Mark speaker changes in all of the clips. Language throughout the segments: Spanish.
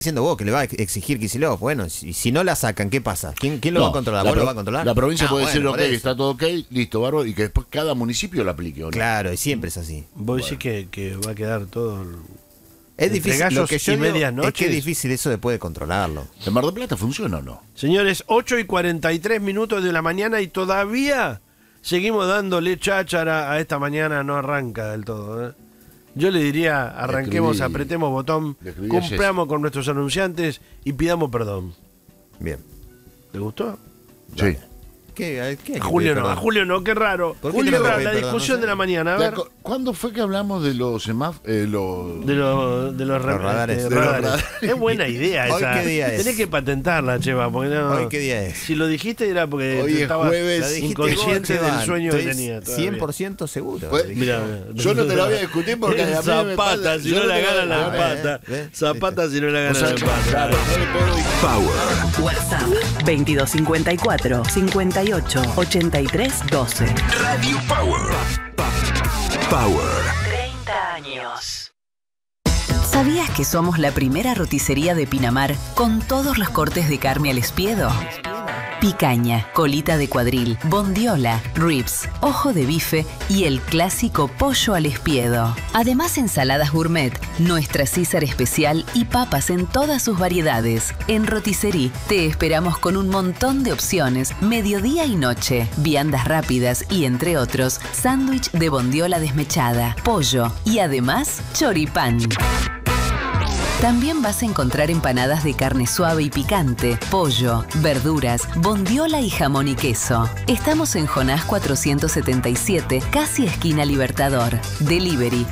Speaker 1: diciendo vos que le va a exigir Kicillof. Bueno, si no la sacan, ¿qué pasa? ¿Quién lo va a controlar? ¿Vos lo va a controlar?
Speaker 2: La provincia puede decir,
Speaker 1: bueno,
Speaker 2: ok, está todo ok, listo, bárbaro, y que después cada municipio lo aplique, ¿o no?
Speaker 1: Claro, y siempre es así.
Speaker 3: Vos decís que va a quedar todo...
Speaker 1: Es difícil, lo que yo
Speaker 3: y
Speaker 1: digo
Speaker 3: medias noches.
Speaker 1: es que es difícil eso después de controlarlo.
Speaker 2: ¿En Mar del Plata funciona o no?
Speaker 3: Señores, 8:43 de la mañana y todavía seguimos dándole cháchara a esta mañana, no arranca del todo, ¿eh? Yo le diría, arranquemos, apretemos botón, cumplamos con nuestros anunciantes y pidamos perdón.
Speaker 1: Bien.
Speaker 3: ¿Le gustó?
Speaker 2: Sí.
Speaker 1: ¿Qué
Speaker 3: A Julio no, qué raro.
Speaker 1: ¿Por qué
Speaker 3: Julio,
Speaker 1: tengo que pedir
Speaker 3: la
Speaker 1: perdón?
Speaker 3: discusión
Speaker 1: No sé.
Speaker 3: de la mañana, a ver.
Speaker 2: ¿Cuándo fue que hablamos de los
Speaker 3: De los
Speaker 1: radares.
Speaker 3: radares. Es buena idea
Speaker 1: ¿Hoy
Speaker 3: esa.
Speaker 1: qué día es?
Speaker 3: Tenés que patentarla, Cheva, porque no.
Speaker 1: ¿Hoy qué día es?
Speaker 3: Si lo dijiste era porque
Speaker 2: Hoy es
Speaker 3: estabas
Speaker 2: jueves.
Speaker 3: inconsciente
Speaker 1: Vos, Esteban,
Speaker 3: del sueño que
Speaker 1: estoy
Speaker 3: tenía. todavía.
Speaker 1: 100% seguro.
Speaker 2: Pues,
Speaker 3: Mirá,
Speaker 2: yo no te lo voy a discutir porque a mí me
Speaker 3: Zapata,
Speaker 2: pasa-
Speaker 3: si
Speaker 2: yo
Speaker 3: no la
Speaker 2: te lo-
Speaker 3: gana la
Speaker 2: a ver,
Speaker 3: empata.
Speaker 1: ¿ves?
Speaker 3: Zapata si no la gana
Speaker 2: O sea,
Speaker 3: la empata.
Speaker 2: claro, no le puedo discutir.
Speaker 4: Power.
Speaker 5: WhatsApp 2254 58 83 12.
Speaker 4: Radio Power. Power.
Speaker 5: 30 años. ¿Sabías que somos la primera roticería de Pinamar con todos los cortes de carne al espiedo? Picaña, colita de cuadril, bondiola, ribs, ojo de bife y el clásico pollo al espiedo. Además, ensaladas gourmet, nuestra César especial y papas en todas sus variedades. En Rotisserie te esperamos con un montón de opciones, mediodía y noche, viandas rápidas y, entre otros, sándwich de bondiola desmechada, pollo y además choripán. También vas a encontrar empanadas de carne suave y picante, pollo, verduras, bondiola y jamón y queso. Estamos en Jonás 477, casi esquina Libertador. Delivery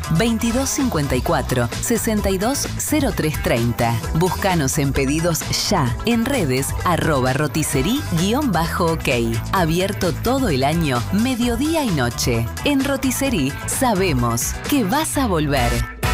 Speaker 5: 2254-620330. Búscanos en pedidos ya en redes @rotisserie_ok. Abierto todo el año, mediodía y noche. En Rotisserie sabemos que vas a volver.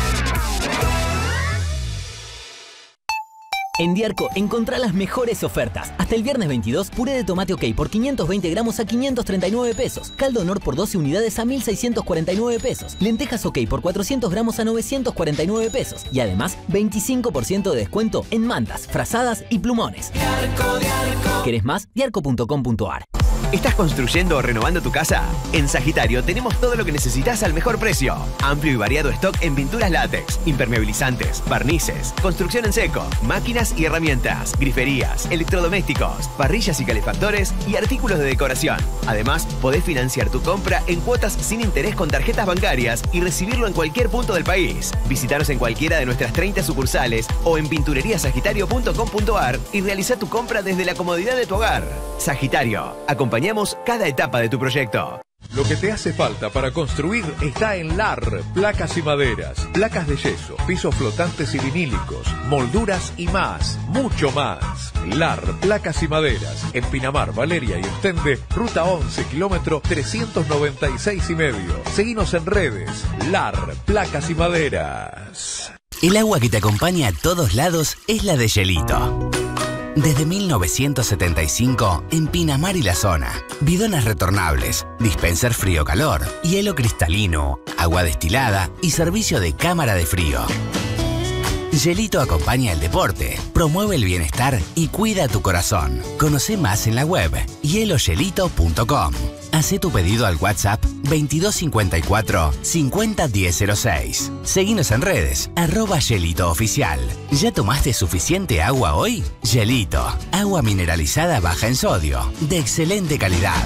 Speaker 6: En Diarco encontrá las mejores ofertas. Hasta el viernes 22, puré de tomate OK por 520 gramos a 539 pesos. Caldo Honor por 12 unidades a 1.649 pesos. Lentejas OK por 400 gramos a 949 pesos. Y además, 25% de descuento en mantas, frazadas y plumones. Diarco, Diarco. ¿Querés más? Diarco.com.ar.
Speaker 7: ¿Estás construyendo o renovando tu casa? En Sagitario tenemos todo lo que necesitas al mejor precio. Amplio y variado stock en pinturas látex, impermeabilizantes, barnices, construcción en seco, máquinas y herramientas, griferías, electrodomésticos, parrillas y calefactores y artículos de decoración. Además, podés financiar tu compra en cuotas sin interés con tarjetas bancarias y recibirlo en cualquier punto del país. Visítanos en cualquiera de nuestras 30 sucursales o en pintureriasagitario.com.ar y realiza tu compra desde la comodidad de tu hogar. Sagitario, acompañamos cada etapa de tu proyecto.
Speaker 8: Lo que te hace falta para construir está en LAR, placas y maderas, placas de yeso, pisos flotantes y vinílicos, molduras y más, mucho más. LAR, placas y maderas, en Pinamar, Valeria y Ostende, ruta 11, kilómetro 396,5. Seguinos en redes, LAR, placas y maderas.
Speaker 9: El agua que te acompaña a todos lados es la de Gelito. Desde 1975, en Pinamar y la zona. Bidones retornables, dispenser frío-calor, hielo cristalino, agua destilada y servicio de cámara de frío. Gelito acompaña el deporte, promueve el bienestar y cuida tu corazón. Conoce más en la web hielogelito.com. Hacé tu pedido al WhatsApp 2254 501006. Seguinos en redes, @GelitoOficial. ¿Ya tomaste suficiente agua hoy? Gelito, agua mineralizada baja en sodio, de excelente calidad.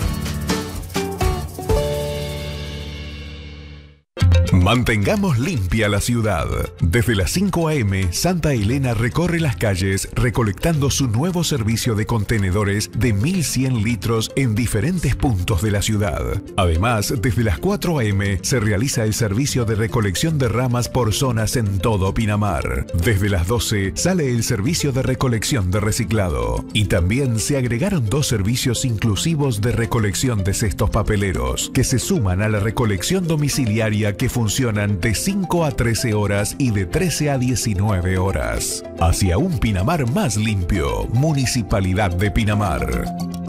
Speaker 10: Mantengamos limpia la ciudad. Desde las 5 a.m., Santa Elena recorre las calles recolectando su nuevo servicio de contenedores de 1.100 litros en diferentes puntos de la ciudad. Además, desde las 4 a.m. se realiza el servicio de recolección de ramas por zonas en todo Pinamar. Desde las 12 sale el servicio de recolección de reciclado. Y también se agregaron 2 servicios inclusivos de recolección de cestos papeleros, que se suman a la recolección domiciliaria que funcionan de 5 a 13 horas y de 13 a 19 horas. Hacia un Pinamar más limpio. Municipalidad de Pinamar.